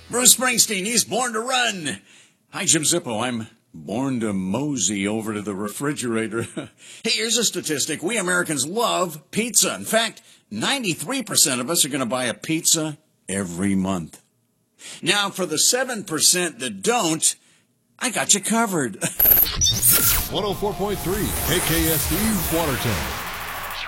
Bruce Springsteen, he's born to run. Hi, Jim Zippo. I'm born to mosey over to the refrigerator. Hey, here's a statistic. We Americans love pizza. In fact, 93% of us are going to buy a pizza every month. Now, for the 7% that don't, I got you covered. 104.3 KKSD Watertown.